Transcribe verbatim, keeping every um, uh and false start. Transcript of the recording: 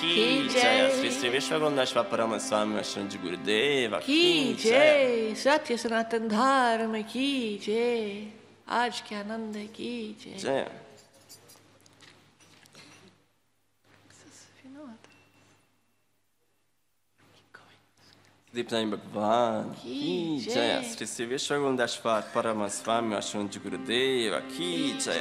की जय। श्री श्री विश्वगुंडेश्वर परम स्वामी वैष्णव गुरुदेव की जय। सत्य सनातन धर्म की जय। आज के आनंद की जय। जय। दीपनाथ भगवान की जय। श्री श्री विश्वगुंडेश्वर परम स्वामी वैष्णव गुरुदेव की जय।